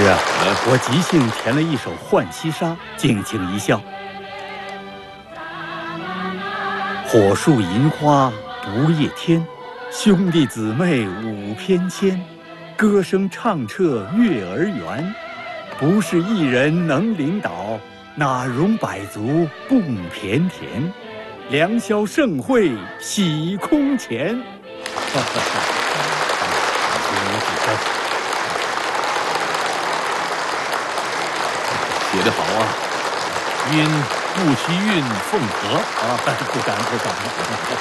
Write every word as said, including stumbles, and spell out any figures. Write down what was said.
师啊，我即兴填了一首《浣溪沙》，敬请一笑。火树银花不夜天，兄弟姊妹舞翩跹，歌声畅彻月儿圆。不是一人能领导，哪容百族共谝田？良宵盛会喜空前。哈哈哈！ 写得好啊！因不须韵凤和啊， 不敢不敢。